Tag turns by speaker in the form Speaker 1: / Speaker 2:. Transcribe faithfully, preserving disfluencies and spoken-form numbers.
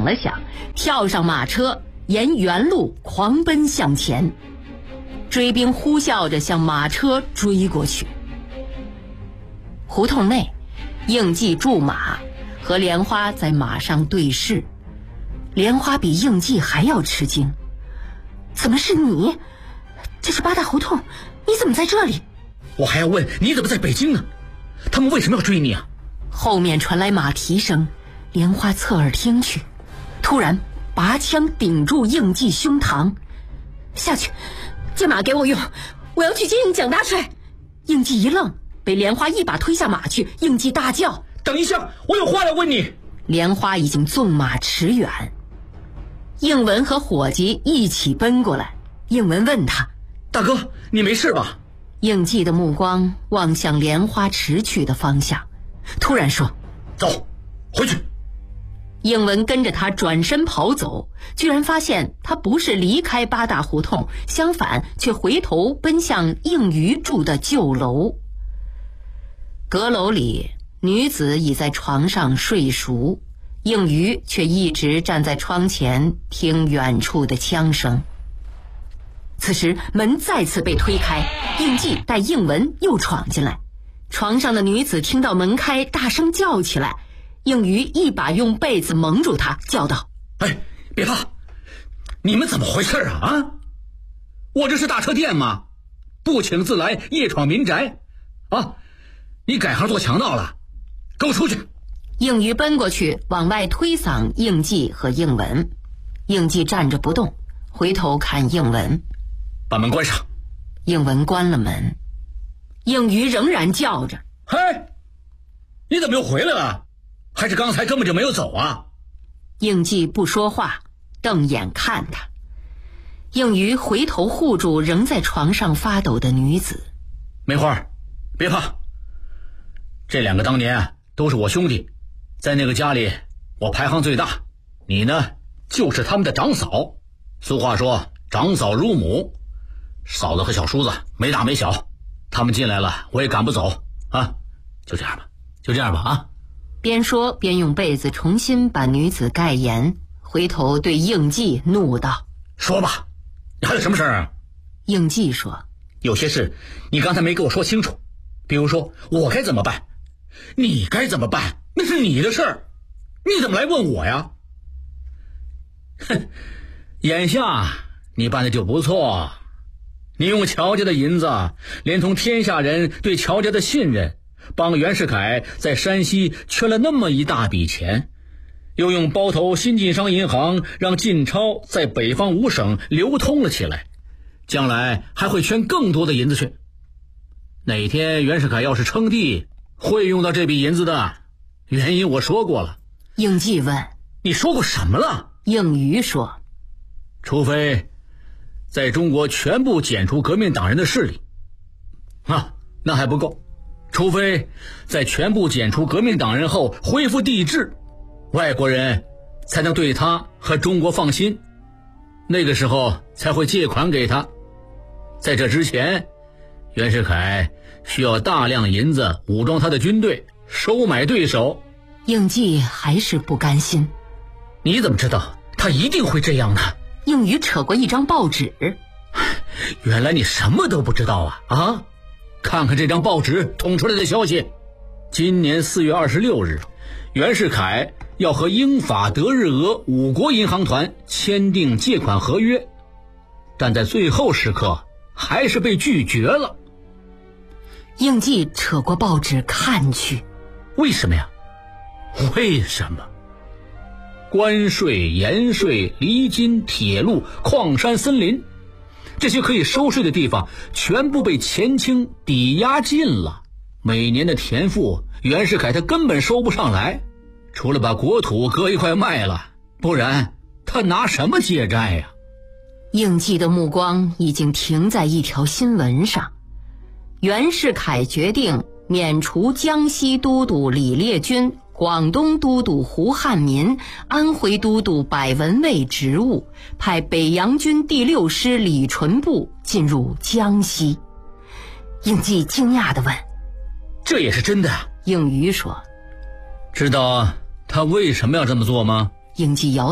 Speaker 1: 想了想，跳上马车，沿原路狂奔向前。追兵呼啸着向马车追过去。胡同内，应季驻马，和莲花在马上对视。莲花比应季还要吃惊，怎么是你？这是八大胡同，你怎么在这里？
Speaker 2: 我还要问你怎么在北京呢？他们为什么要追你啊？
Speaker 1: 后面传来马蹄声，莲花侧耳听去，突然拔枪顶住应季胸膛。下去，这马给我用，我要去接应蒋大帅。应季一愣，被莲花一把推下马去。应季大叫：
Speaker 2: 等一下，我有话要问你。
Speaker 1: 莲花已经纵马驰远。应文和伙计一起奔过来，应文问他：
Speaker 2: 大哥，你没事吧？
Speaker 1: 应季的目光望向莲花驰去的方向，突然说：
Speaker 2: 走，回去。
Speaker 1: 应文跟着他转身跑走，居然发现他不是离开八大胡同，相反却回头奔向应余住的旧楼。阁楼里，女子已在床上睡熟，应余却一直站在窗前听远处的枪声。此时门再次被推开，应季带应文又闯进来。床上的女子听到门开，大声叫起来。应余一把用被子蒙住她，叫道：
Speaker 2: 哎，别怕，你们怎么回事啊？啊，我这是大车店吗？不请自来，夜闯民宅啊！你改行做强盗了，给我出去！
Speaker 1: 应余奔过去往外推搡应季和应文。应季站着不动，回头看应文：
Speaker 2: 把门关上。
Speaker 1: 应文关了门。应余仍然叫着：
Speaker 2: 嘿，你怎么又回来了？还是刚才根本就没有走啊？
Speaker 1: 应季不说话，瞪眼看他。应余回头护住仍在床上发抖的女子：
Speaker 2: 梅花，别怕，这两个当年都是我兄弟，在那个家里我排行最大，你呢就是他们的长嫂。俗话说长嫂如母，嫂子和小叔子没大没小，他们进来了我也赶不走啊，就这样吧，就这样吧啊。
Speaker 1: 边说边用被子重新把女子盖严，回头对应季怒道：
Speaker 2: 说吧，你还有什么事啊？
Speaker 1: 应季说：
Speaker 2: 有些事你刚才没给我说清楚，比如说我该怎么办，你该怎么办，那是你的事儿，你怎么来问我呀？哼，眼下你办的就不错，你用乔家的银子，连同天下人对乔家的信任，帮袁世凯在山西圈了那么一大笔钱，又用包头新晋商银行让晋钞在北方五省流通了起来，将来还会圈更多的银子去。哪天袁世凯要是称帝，会用到这笔银子的，原因我说过了。
Speaker 1: 应季问：
Speaker 2: 你说过什么了？
Speaker 1: 应余说：
Speaker 2: 除非在中国全部剪除革命党人的势力啊，那还不够，除非在全部剪除革命党人后恢复帝制，外国人才能对他和中国放心，那个时候才会借款给他。在这之前，袁世凯需要大量银子武装他的军队，收买对手。
Speaker 1: 应季还是不甘心。
Speaker 2: 你怎么知道他一定会这样呢？
Speaker 1: 应余扯过一张报纸。
Speaker 2: 原来你什么都不知道啊啊！看看这张报纸捅出来的消息，今年四月二十六日，袁世凯要和英法德日俄五国银行团签订借款合约，但在最后时刻还是被拒绝了。
Speaker 1: 应季扯过报纸看去。
Speaker 2: 为什么呀？为什么？关税、盐税、厘金、铁路、矿山、森林，这些可以收税的地方全部被前清抵押尽了，每年的田赋袁世凯他根本收不上来，除了把国土割一块卖了，不然他拿什么借债呀？
Speaker 1: 应季的目光已经停在一条新闻上：袁世凯决定免除江西都督李烈钧、广东都督胡汉民、安徽都督百文蔚职务，派北洋军第六师李纯部进入江西。应季惊讶地问：
Speaker 2: 这也是真的？
Speaker 1: 应余说：
Speaker 2: 知道他为什么要这么做吗？
Speaker 1: 应季摇